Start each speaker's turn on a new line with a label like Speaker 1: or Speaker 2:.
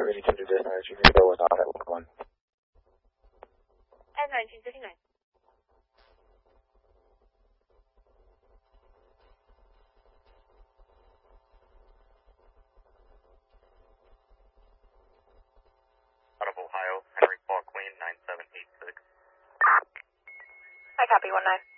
Speaker 1: really come to dispatch. You can go without it. One.
Speaker 2: And 1959.
Speaker 3: Out of Ohio, Henry Paul Queen, 9786.
Speaker 2: I copy 19.